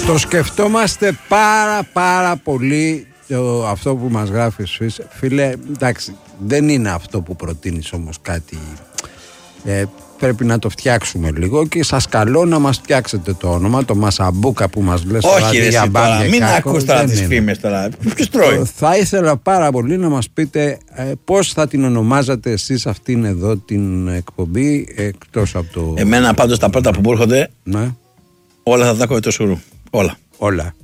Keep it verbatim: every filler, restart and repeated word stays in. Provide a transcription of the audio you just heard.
Το σκεφτόμαστε πάρα πάρα πολύ το, αυτό που μας γράφεις, φίλε. Εντάξει, δεν είναι αυτό που προτείνεις όμως κάτι. Ε, πρέπει να το φτιάξουμε λίγο και σας καλώ να μας φτιάξετε το όνομα, το Μασαμπούκα που μας λες. Όχι ρε εσύ τώρα, μην ακούς τώρα τις φήμες τώρα. Ποιος τρώει? Θα ήθελα πάρα πολύ να μας πείτε ε, πώς θα την ονομάζατε εσείς αυτήν εδώ την εκπομπή, εκτός από το... Εμένα πάντως τα πρώτα που μου έρχονται, ναι. όλα θα τα ακούω το σουρού. Όλα. Όλα.